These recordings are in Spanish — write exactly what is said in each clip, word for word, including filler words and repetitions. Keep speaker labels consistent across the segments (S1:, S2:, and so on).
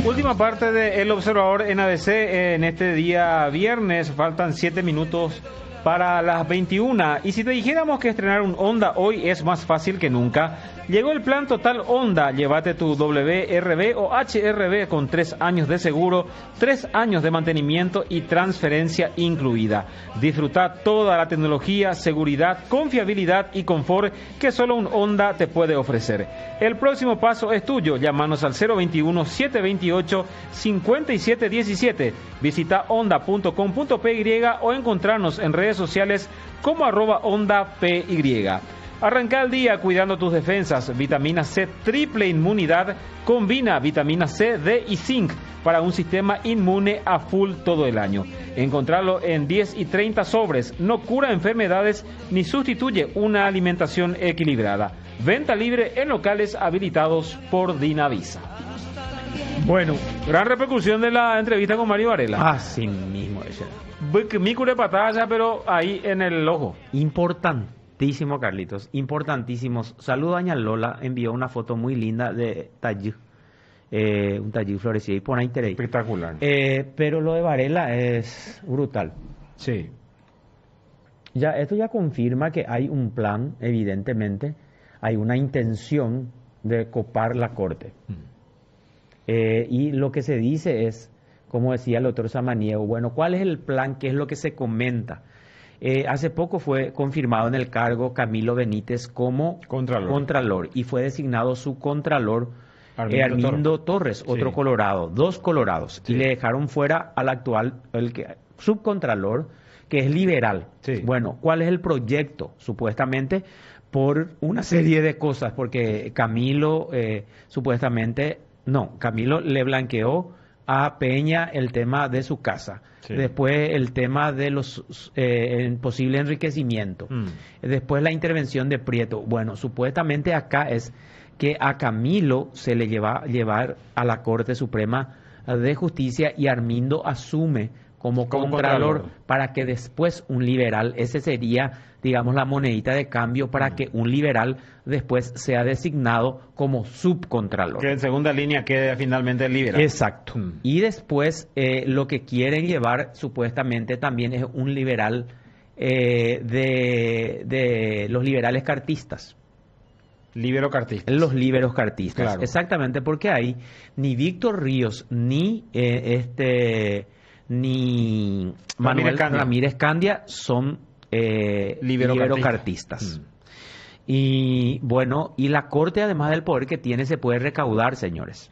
S1: Última parte de El Observador en A B C en este día viernes. Faltan siete minutos para las veintiuna. Y si te dijéramos que estrenar un Honda hoy es más fácil que nunca, llegó el plan Total Honda. Llévate tu W R V o H R V con tres años de seguro, tres años de mantenimiento y transferencia incluida. Disfruta toda la tecnología, seguridad, confiabilidad y confort que solo un Honda te puede ofrecer. El próximo paso es tuyo. Llámanos al cero veintiuno, siete veintiocho, cincuenta y siete diecisiete. Visita honda punto com punto p y o encontrarnos en redes sociales como arroba Honda P Y. Arranca el día cuidando tus defensas. Vitamina C triple inmunidad combina vitamina C, D y zinc para un sistema inmune a full todo el año. Encontrarlo en diez y treinta sobres. No cura enfermedades ni sustituye una alimentación equilibrada. Venta libre en locales habilitados por Dinavisa. Bueno, gran repercusión de la entrevista con Mario Varela.
S2: Así mismo es.
S1: Mi cure patada, pero ahí en el ojo.
S2: Importantísimo, Carlitos. Importantísimos. Saludo a doña Lola. Envió una foto muy linda de Tallú. Eh, un Tallú florecido y por ahí interés.
S1: Espectacular.
S2: Eh, pero lo de Varela es brutal.
S1: Sí.
S2: Ya, esto ya confirma que hay un plan, evidentemente. Hay una intención de copar la Corte. Mm. Eh, y lo que se dice es, como decía el doctor Samaniego, bueno, ¿cuál es el plan? ¿Qué es lo que se comenta? Eh, hace poco fue confirmado en el cargo Camilo Benítez como
S1: Contralor,
S2: contralor y fue designado su Contralor
S1: Armindo,
S2: eh, Armindo
S1: Torres,
S2: Torres, otro
S1: sí. colorado,
S2: dos colorados, sí. Y le dejaron fuera al actual el que, subcontralor, que es liberal.
S1: Sí.
S2: Bueno, ¿cuál es el proyecto? Supuestamente por una serie de cosas, porque Camilo eh, supuestamente... No, Camilo le blanqueó a Peña el tema de su casa. Sí. Después el tema de los eh, el posible enriquecimiento. Mm. Después la intervención de Prieto. Bueno, supuestamente acá es que a Camilo se le lleva llevar a la Corte Suprema de Justicia y Armindo asume como, como contralor, contralor para que después un liberal, ese sería, digamos, la monedita de cambio para mm. que un liberal después sea designado como subcontralor.
S1: Que en segunda línea quede finalmente el liberal.
S2: Exacto. Mm. Y después eh, lo que quieren llevar supuestamente también es un liberal eh, de, de los liberales cartistas.
S1: Libero cartistas.
S2: Los liberos cartistas.
S1: Claro.
S2: Exactamente, porque ahí ni Víctor Ríos ni eh, este ni Manuel
S1: Candia.
S2: Ramírez Candia son eh, liberocartistas. Libero mm. Y bueno, y la Corte, además del poder que tiene, se puede recaudar, señores.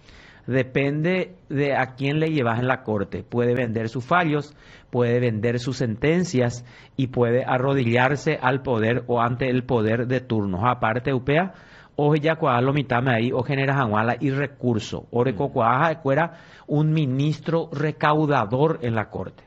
S2: Depende de a quién le llevas en la Corte. Puede vender sus fallos, puede vender sus sentencias y puede arrodillarse al poder o ante el poder de turno. Aparte, upea, o ya lo mitad ahí, o genera januala y recurso. O recocuaja fuera un ministro recaudador en la Corte.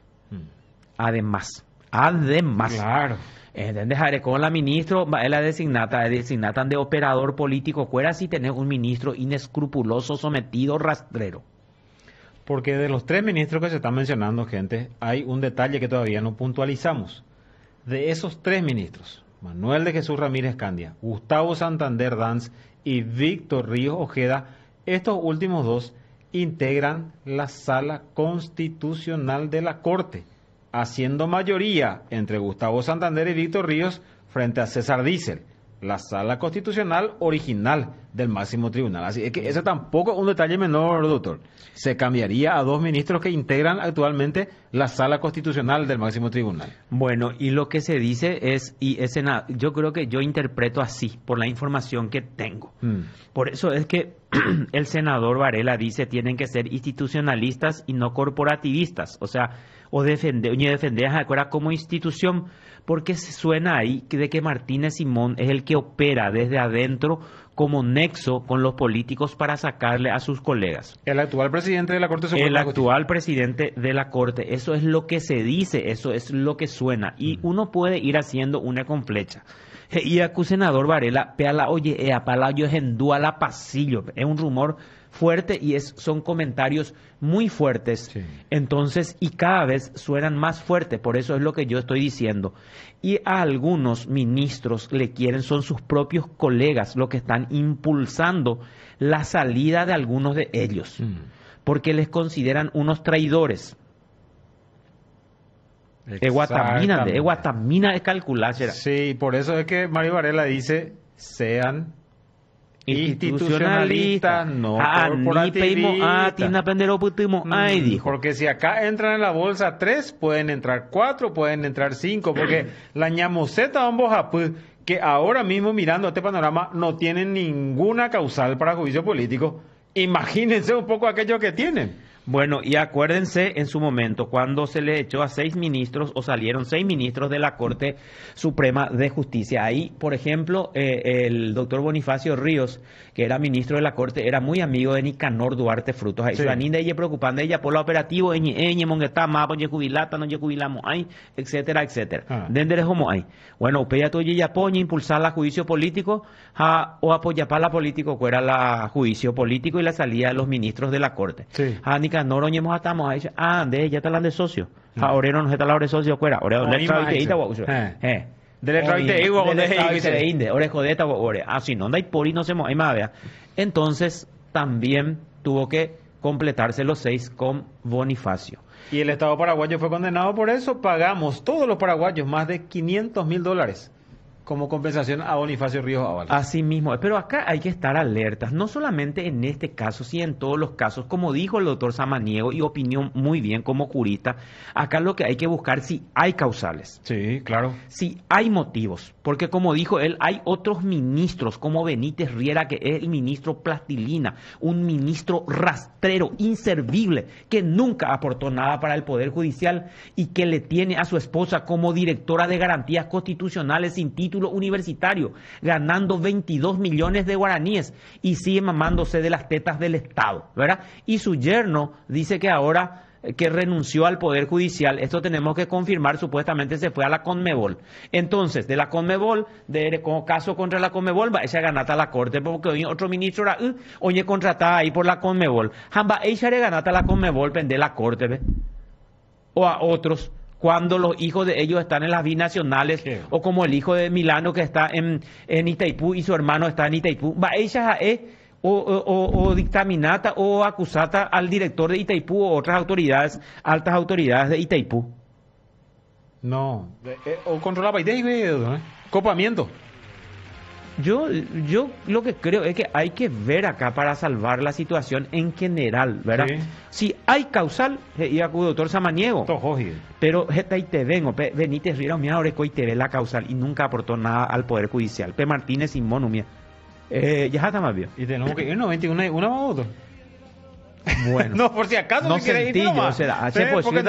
S2: Además, además.
S1: Claro.
S2: ¿Entendés? Con la ministro, la designata, designatan de operador político, fuera si tenés un ministro inescrupuloso, sometido, rastrero.
S1: Porque de los tres ministros que se están mencionando, gente, hay un detalle que todavía no puntualizamos. De esos tres ministros, Manuel de Jesús Ramírez Candia, Gustavo Santander Danz y Víctor Ríos Ojeda, estos últimos dos integran la Sala Constitucional de la Corte, haciendo mayoría entre Gustavo Santander y Víctor Ríos frente a César Dízel, la Sala Constitucional original del máximo tribunal. Así es que ese tampoco es un detalle menor, doctor. Se cambiaría a dos ministros que integran actualmente la Sala Constitucional del máximo tribunal.
S2: Bueno, y lo que se dice es, y ese yo creo que yo interpreto así, por la información que tengo. Mm. Por eso es que el senador Varela dice tienen que ser institucionalistas y no corporativistas, o sea, o defender, defender a como institución, porque se suena ahí de que Martínez Simón es el que opera desde adentro como nexo con los políticos para sacarle a sus colegas.
S1: El actual presidente de la Corte Suprema.
S2: El actual presidente de la Corte. Eso es lo que se dice, eso es lo que suena. Y mm. uno puede ir haciendo una con flecha. Y a senador Varela, peala, oye, ea, pala, yo a la pasillo. Es un rumor fuerte y es, son comentarios muy fuertes. Sí. Entonces, y cada vez suenan más fuerte, por eso es lo que yo estoy diciendo. Y a algunos ministros le quieren, son sus propios colegas los que están impulsando la salida de algunos de ellos. Mm. porque les consideran unos traidores. Eguatamina, de eguatamina es calcular. ¿Será?
S1: Sí, por eso es que Mario Varela dice, sean institucionalistas, no corporativistas. Mm, porque si acá entran en la bolsa tres, pueden entrar cuatro, pueden entrar cinco, porque la ñamoseta ambos que ahora mismo mirando este panorama no tienen ninguna causal para juicio político. Imagínense un poco aquello que tienen.
S2: Bueno, y acuérdense en su momento cuando se le echó a seis ministros o salieron seis ministros de la Corte Suprema de Justicia. Ahí, por ejemplo, eh, el doctor Bonifacio Ríos, que era ministro de la Corte, era muy amigo de Nicanor Duarte Frutos. Ahí, sí. Ciudadanía, ella preocupando ella por lo operativo, eñe, monguetá, más, oye, jubilata, no, jubilamos ahí, etcétera, etcétera. Ah. Dendere como hay. Bueno, upeya todo ella apoya impulsar la juicio político ja, o apoyar para la político, que era la juicio político y la salida de los ministros de la Corte. Sí. Ja, no roñemos atamos a ella, ah, de ella está la de socio. Ah, orero no está la de socio fuera. Ore donde está que ita vos. Eh. De la de igual donde es inde, ore jodeta ore. Ah, si no anda y por y no se mo, hay más vea. Entonces, también tuvo que completarse los seis con Bonifacio.
S1: Y el Estado paraguayo fue condenado por eso. Pagamos todos los paraguayos más de quinientos mil dólares como compensación a Bonifacio Ríos Ábalos.
S2: Así mismo, pero acá hay que estar alertas, no solamente en este caso, sino en todos los casos, como dijo el doctor Samaniego, y opinión muy bien como jurista, acá lo que hay que buscar si hay causales.
S1: Sí, claro.
S2: Si hay motivos, porque como dijo él, hay otros ministros, como Benítez Riera, que es el ministro plastilina, un ministro rastrero, inservible, que nunca aportó nada para el Poder Judicial y que le tiene a su esposa como directora de garantías constitucionales sin título universitario, ganando veintidós millones de guaraníes y sigue mamándose de las tetas del Estado, ¿verdad? Y su yerno dice que ahora que renunció al Poder Judicial, esto tenemos que confirmar, supuestamente se fue a la Conmebol. Entonces, de la Conmebol, de como caso contra la Conmebol, va ella ganata a la Corte, porque hoy otro ministro era, uh, oye, contratada ahí por la Conmebol. Jamba, ella le ganata a la Conmebol, pende la Corte, ¿ve? O a otros, cuando los hijos de ellos están en las binacionales, sí. O como el hijo de Milano que está en, en Itaipú y su hermano está en Itaipú, va ella es o, o, o dictaminata o acusata al director de Itaipú o otras autoridades, altas autoridades de Itaipú.
S1: No, eh, o controlaba Itaipú, ¿eh? Copamiento.
S2: Yo, yo lo que creo es que hay que ver acá para salvar la situación en general, ¿verdad? Sí. Si hay causal, y acudo doctor Samaniego, pero esta y te vengo, Benítez Riera, mira, ahora y te ve la causal y nunca aportó nada al Poder Judicial. P. Martínez Simón, mía. Eh, ya está más bien.
S1: Y tenemos que ir noventa y uno, una más otra.
S2: Bueno.
S1: No, por si acaso
S2: no
S1: se quiere ir,
S2: o sea, hace posible.